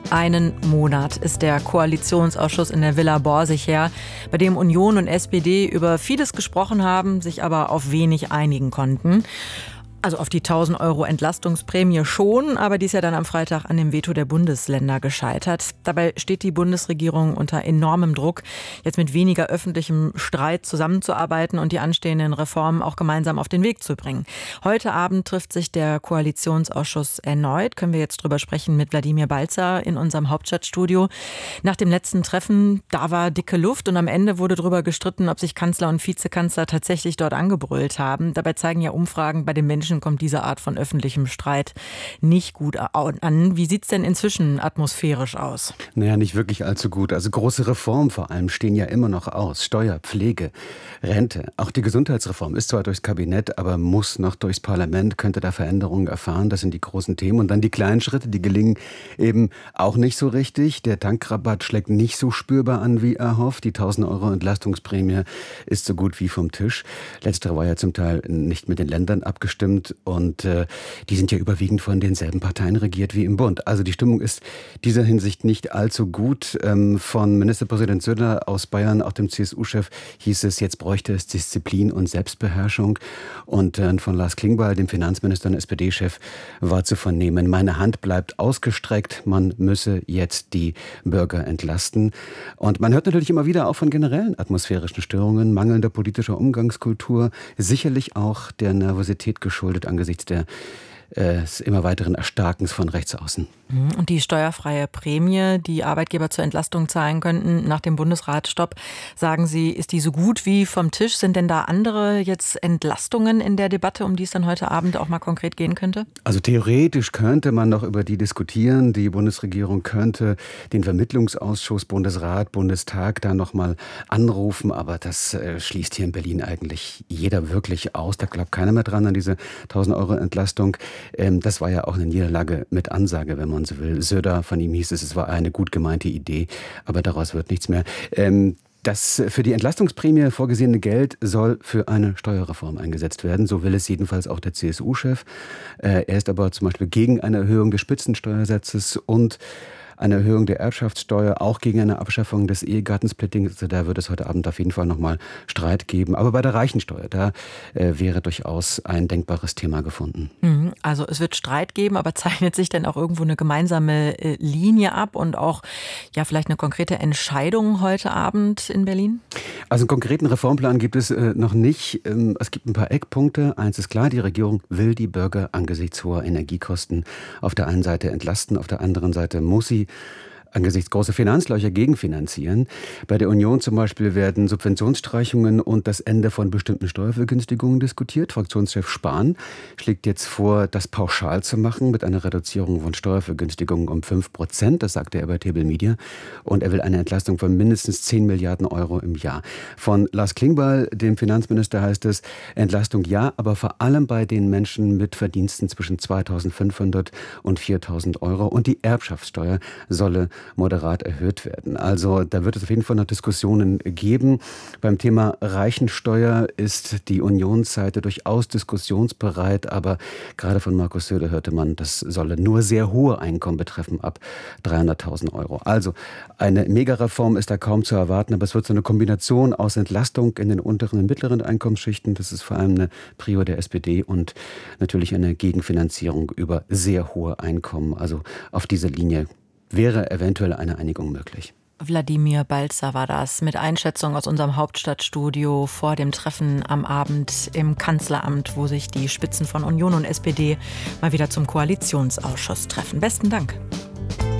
Einen Monat ist der Koalitionsausschuss in der Villa Borsig her, bei dem Union und SPD über vieles gesprochen haben, sich aber auf wenig einigen konnten. Also auf die 1.000 € Entlastungsprämie schon, aber die ist ja dann am Freitag an dem Veto der Bundesländer gescheitert. Dabei steht die Bundesregierung unter enormem Druck, jetzt mit weniger öffentlichem Streit zusammenzuarbeiten und die anstehenden Reformen auch gemeinsam auf den Weg zu bringen. Heute Abend trifft sich der Koalitionsausschuss erneut. Können wir jetzt drüber sprechen mit Wladimir Balzer in unserem Hauptstadtstudio. Nach dem letzten Treffen, da war dicke Luft und am Ende wurde darüber gestritten, ob sich Kanzler und Vizekanzler tatsächlich dort angebrüllt haben. Dabei zeigen ja Umfragen, bei den Menschen kommt diese Art von öffentlichem Streit nicht gut an. Wie sieht es denn inzwischen atmosphärisch aus? Naja, nicht wirklich allzu gut. Also große Reformen vor allem stehen ja immer noch aus. Steuer, Pflege, Rente. Auch die Gesundheitsreform ist zwar durchs Kabinett, aber muss noch durchs Parlament, könnte da Veränderungen erfahren. Das sind die großen Themen. Und dann die kleinen Schritte, die gelingen eben auch nicht so richtig. Der Tankrabatt schlägt nicht so spürbar an, wie erhofft. Die 1.000 € Entlastungsprämie ist so gut wie vom Tisch. Letztere war ja zum Teil nicht mit den Ländern abgestimmt. Und die sind ja überwiegend von denselben Parteien regiert wie im Bund. Also die Stimmung ist dieser Hinsicht nicht allzu gut. Von Ministerpräsident Söder aus Bayern, auch dem CSU-Chef, hieß es, jetzt bräuchte es Disziplin und Selbstbeherrschung. Und von Lars Klingbeil, dem Finanzminister und SPD-Chef, war zu vernehmen, meine Hand bleibt ausgestreckt, man müsse jetzt die Bürger entlasten. Und man hört natürlich immer wieder auch von generellen atmosphärischen Störungen, mangelnder politischer Umgangskultur, sicherlich auch der Nervosität geschuldet angesichts des immer weiteren Erstarkens von rechts außen. Und die steuerfreie Prämie, die Arbeitgeber zur Entlastung zahlen könnten nach dem Bundesratstopp, sagen Sie, ist die so gut wie vom Tisch? Sind denn da andere jetzt Entlastungen in der Debatte, um die es dann heute Abend auch mal konkret gehen könnte? Also theoretisch könnte man noch über die diskutieren. Die Bundesregierung könnte den Vermittlungsausschuss Bundesrat, Bundestag da noch mal anrufen. Aber das schließt hier in Berlin eigentlich jeder wirklich aus. Da glaubt keiner mehr dran an diese 1.000 € Entlastung. Das war ja auch eine Niederlage mit Ansage, wenn man so will. Söder, von ihm hieß es, es war eine gut gemeinte Idee, aber daraus wird nichts mehr. Das für die Entlastungsprämie vorgesehene Geld soll für eine Steuerreform eingesetzt werden. So will es jedenfalls auch der CSU-Chef. Er ist aber zum Beispiel gegen eine Erhöhung des Spitzensteuersatzes und eine Erhöhung der Erbschaftssteuer, auch gegen eine Abschaffung des Ehegattensplittings. Also da wird es heute Abend auf jeden Fall nochmal Streit geben. Aber bei der Reichensteuer, da wäre durchaus ein denkbares Thema gefunden. Also es wird Streit geben, aber zeichnet sich denn auch irgendwo eine gemeinsame Linie ab und auch ja vielleicht eine konkrete Entscheidung heute Abend in Berlin? Also einen konkreten Reformplan gibt es noch nicht. Es gibt ein paar Eckpunkte. Eins ist klar, die Regierung will die Bürger angesichts hoher Energiekosten auf der einen Seite entlasten, auf der anderen Seite muss sie angesichts großer Finanzlöcher gegenfinanzieren. Bei der Union zum Beispiel werden Subventionsstreichungen und das Ende von bestimmten Steuervergünstigungen diskutiert. Fraktionschef Spahn schlägt jetzt vor, das pauschal zu machen mit einer Reduzierung von Steuervergünstigungen um 5%. Das sagte er bei Table Media. Und er will eine Entlastung von mindestens 10 Milliarden € im Jahr. Von Lars Klingbeil, dem Finanzminister, heißt es, Entlastung ja, aber vor allem bei den Menschen mit Verdiensten zwischen 2.500 und 4.000 €. Und die Erbschaftssteuer solle moderat erhöht werden. Also da wird es auf jeden Fall noch Diskussionen geben. Beim Thema Reichensteuer ist die Unionsseite durchaus diskussionsbereit, aber gerade von Markus Söder hörte man, das solle nur sehr hohe Einkommen betreffen, ab 300.000 €. Also eine Megareform ist da kaum zu erwarten, aber es wird so eine Kombination aus Entlastung in den unteren und mittleren Einkommensschichten, das ist vor allem eine Prio der SPD und natürlich eine Gegenfinanzierung über sehr hohe Einkommen. Also auf diese Linie wäre eventuell eine Einigung möglich. Wladimir Balzer war das mit Einschätzung aus unserem Hauptstadtstudio vor dem Treffen am Abend im Kanzleramt, wo sich die Spitzen von Union und SPD mal wieder zum Koalitionsausschuss treffen. Besten Dank.